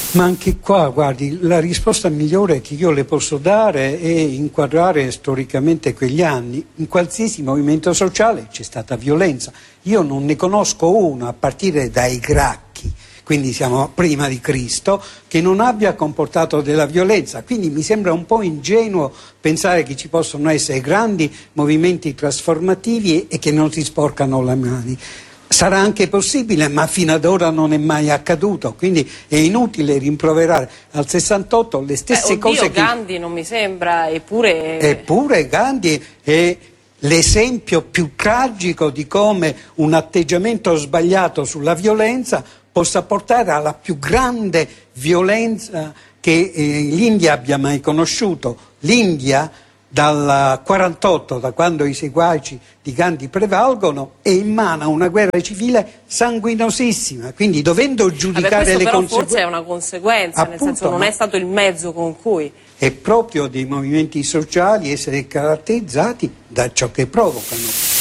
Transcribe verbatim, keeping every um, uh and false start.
Ma anche qua, guardi, la risposta migliore che io le posso dare è inquadrare storicamente quegli anni. In qualsiasi movimento sociale c'è stata violenza. Io non ne conosco uno, a partire dai Gracchi, quindi siamo prima di Cristo, che non abbia comportato della violenza. Quindi mi sembra un po' ingenuo pensare che ci possono essere grandi movimenti trasformativi e che non si sporcano le mani. Sarà anche possibile, ma fino ad ora non è mai accaduto, quindi è inutile rimproverare al sessantotto le stesse eh, oddio, cose che... Gandhi non mi sembra, eppure... Eppure Gandhi è l'esempio più tragico di come un atteggiamento sbagliato sulla violenza possa portare alla più grande violenza che eh, l'India abbia mai conosciuto. L'India dal quarantotto, da quando i seguaci di Gandhi prevalgono, è in mano a una guerra civile sanguinosissima, quindi dovendo giudicare Vabbè, le però conseguenze... forse è una conseguenza, Appunto, nel senso non è stato il mezzo con cui... È proprio dei movimenti sociali essere caratterizzati da ciò che provocano.